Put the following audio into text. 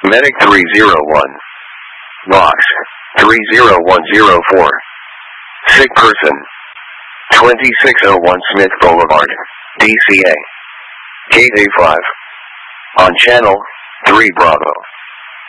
Medic 301. Logs 30104. Sick person 2601 Smith Boulevard, DCA. Gate A5. On channel 3 Bravo.